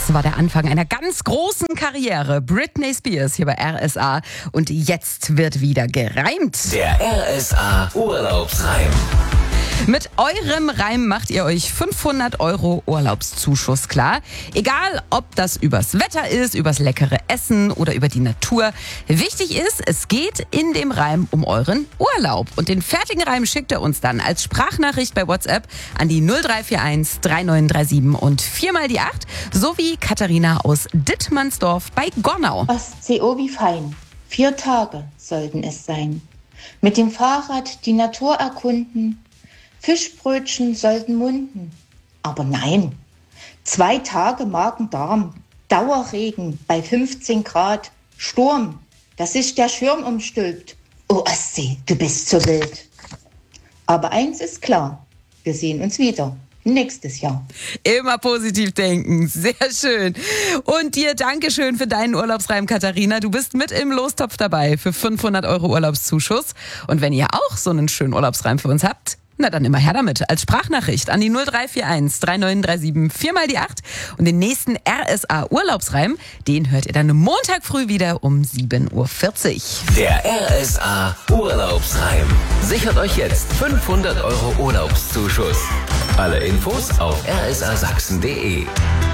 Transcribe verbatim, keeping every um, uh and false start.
Das war der Anfang einer ganz großen Karriere. Britney Spears hier bei R S A. Und jetzt wird wieder gereimt. Der R S A Urlaubsreim. Mit eurem Reim macht ihr euch fünfhundert Euro Urlaubszuschuss klar. Egal, ob das übers Wetter ist, übers leckere Essen oder über die Natur. Wichtig ist, es geht in dem Reim um euren Urlaub. Und den fertigen Reim schickt ihr uns dann als Sprachnachricht bei WhatsApp an die null drei vier eins drei neun drei sieben und viermal die acht, sowie Katharina aus Dittmannsdorf bei Gornau. Ostsee, oh wie fein. Vier Tage sollten es sein. Mit dem Fahrrad die Natur erkunden. Fischbrötchen sollten munden. Aber nein, zwei Tage Magen-Darm, Dauerregen bei fünfzehn Grad, Sturm, dass sich der Schirm umstülpt. Oh Ostsee, du bist so wild. Aber eins ist klar, wir sehen uns wieder nächstes Jahr. Immer positiv denken, sehr schön. Und dir Dankeschön für deinen Urlaubsreim, Katharina. Du bist mit im Lostopf dabei für fünfhundert Euro Urlaubszuschuss. Und wenn ihr auch so einen schönen Urlaubsreim für uns habt, na dann immer her damit. Als Sprachnachricht an die null drei vier eins drei neun drei sieben, viermal die acht. Und den nächsten R S A Urlaubsreim, den hört ihr dann Montag früh wieder um sieben Uhr vierzig. Der R S A Urlaubsreim. Sichert euch jetzt fünfhundert Euro Urlaubszuschuss. Alle Infos auf r s a sachsen punkt d e.